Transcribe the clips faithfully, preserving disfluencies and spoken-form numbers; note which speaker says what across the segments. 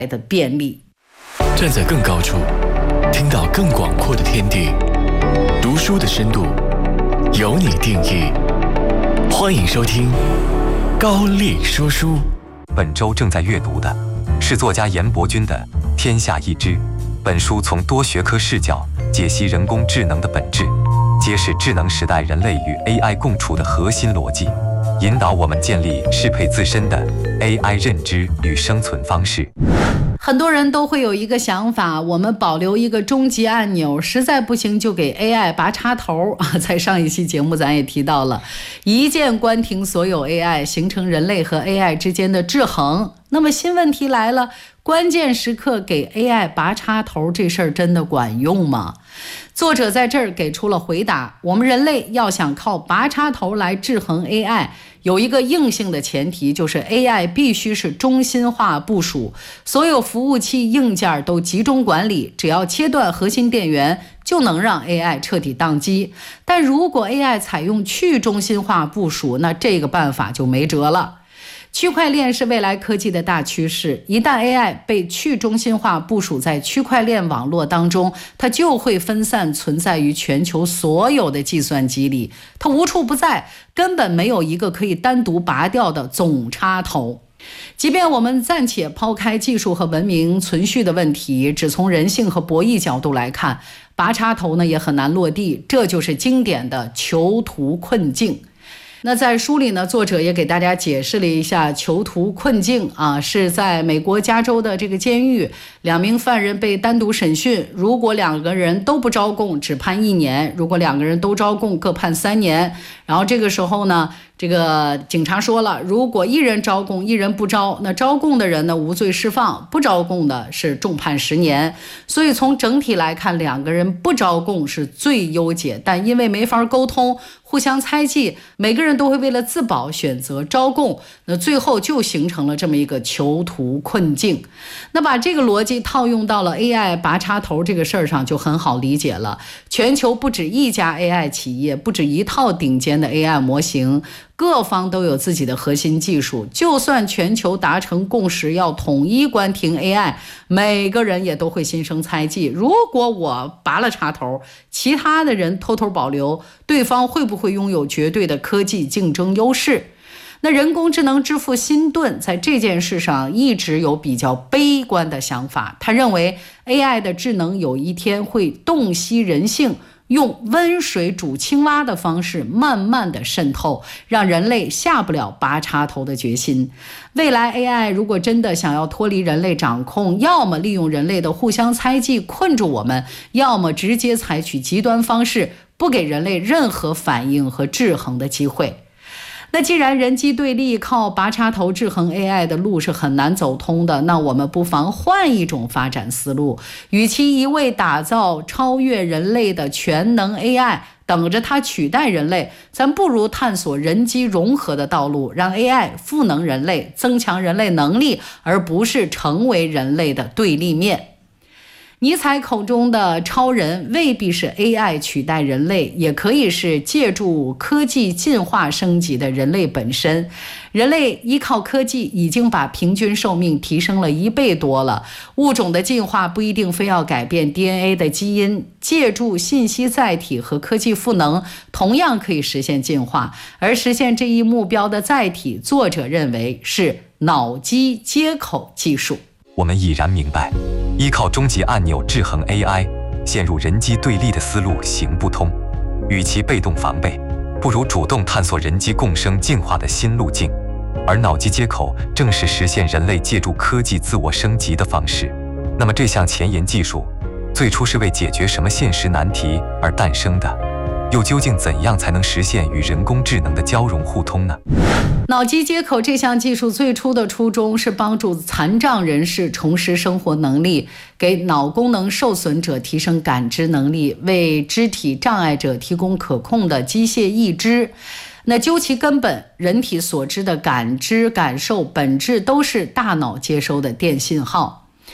Speaker 1: 的便利。
Speaker 2: 站在更高处，听到更广阔的天地，读书的深度由你定义。欢迎收听高力说书。
Speaker 3: 本周正在阅读的是作家严伯钧的《天下一知》。本书从多学科视角解析人工智能的本质，揭示智能时代人类与 A I 共处的核心逻辑，引导我们建立适配自身的 A I 认知与生存方式。
Speaker 1: 很多人都会有一个想法，我们保留一个终极按钮，实在不行就给 A I 拔插头啊！在上一期节目咱也提到了，一键关停所有 A I， 形成人类和 A I 之间的制衡。那么新问题来了，关键时刻给 A I 拔插头这事儿真的管用吗？作者在这儿给出了回答，我们人类要想靠拔插头来制衡 A I， 有一个硬性的前提，就是 A I 必须是中心化部署，所有服务器硬件都集中管理，只要切断核心电源就能让 A I 彻底宕机。但如果 A I 采用去中心化部署，那这个办法就没辙了。区块链是未来科技的大趋势，一旦 A I 被去中心化部署在区块链网络当中，它就会分散存在于全球所有的计算机里，它无处不在，根本没有一个可以单独拔掉的总插头。即便我们暂且抛开技术和文明存续的问题，只从人性和博弈角度来看，拔插头呢也很难落地，这就是经典的囚徒困境。那在书里呢，作者也给大家解释了一下囚徒困境啊，是在美国加州的这个监狱，两名犯人被单独审讯，如果两个人都不招供，只判一年；如果两个人都招供，各判三年。然后这个时候呢，这个警察说了，如果一人招供，一人不招，那招供的人呢无罪释放，不招供的是重判十年。所以从整体来看，两个人不招供是最优解，但因为没法沟通，互相猜忌，每个人都会为了自保选择招供，那最后就形成了这么一个囚徒困境。那把这个逻辑套用到了 A I 拔插头这个事儿上就很好理解了。全球不止一家 A I 企业，不止一套顶尖的 A I 模型，各方都有自己的核心技术，就算全球达成共识要统一关停 A I， 每个人也都会心生猜忌，如果我拔了插头，其他的人偷偷保留，对方会不会拥有绝对的科技竞争优势？那人工智能之父辛顿在这件事上一直有比较悲观的想法，他认为 A I 的智能有一天会洞悉人性，用温水煮青蛙的方式慢慢的渗透，让人类下不了拔插头的决心。未来 A I 如果真的想要脱离人类掌控，要么利用人类的互相猜忌困住我们，要么直接采取极端方式，不给人类任何反应和制衡的机会。那既然人机对立靠拔插头制衡 A I 的路是很难走通的，那我们不妨换一种发展思路，与其一味打造超越人类的全能 A I， 等着它取代人类，咱不如探索人机融合的道路，让 A I 赋能人类，增强人类能力，而不是成为人类的对立面。尼采口中的超人未必是 A I 取代人类，也可以是借助科技进化升级的人类本身。人类依靠科技已经把平均寿命提升了一倍多了，物种的进化不一定非要改变 D N A 的基因，借助信息载体和科技赋能，同样可以实现进化。而实现这一目标的载体，作者认为是脑机接口技术。
Speaker 3: 我们已然明白，依靠终极按钮制衡 A I， 陷入人机对立的思路行不通。与其被动防备，不如主动探索人机共生进化的新路径。而脑机接口正是实现人类借助科技自我升级的方式。那么这项前沿技术最初是为解决什么现实难题而诞生的？又究竟怎样才能实现与人工智能的交融互通呢？
Speaker 1: 脑机接口这项技术最初的初衷是帮助残障人士重拾生活能力，给脑功能受损者提升感知能力，为肢体障碍者提供可控的机械义肢。那究其根本，人体所知的感知、感受本质都是大脑接收的电信号。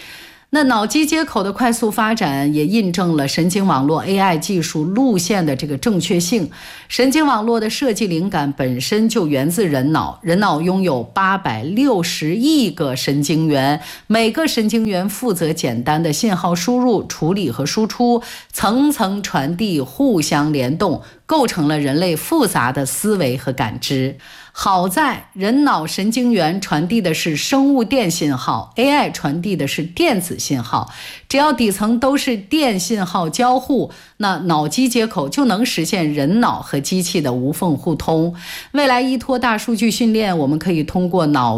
Speaker 1: 那脑机接口的快速发展也印证了神经网络 A I 技术路线的这个正确性。神经网络的设计灵感本身就源自人脑，人脑拥有八百六十亿个神经元，每个神经元负责简单的信号输入、处理和输出，层层传递，互相联动，构成了人类复杂的思维和感知。好在人脑神经元传递的是生物电信号， A I 传递的是电子信号，只要底层都是电信号交互，那脑机接口就能实现人脑和机器的无缝互通。未来依托大数据训练，我们可以通过脑